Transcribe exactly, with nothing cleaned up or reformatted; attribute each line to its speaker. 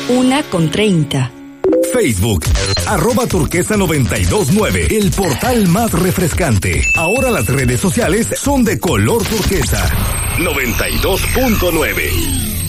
Speaker 1: una con treinta.
Speaker 2: Facebook, arroba turquesa noventa y dos nueve, el portal más refrescante. Ahora las redes sociales son de color turquesa. noventa y dos punto nueve.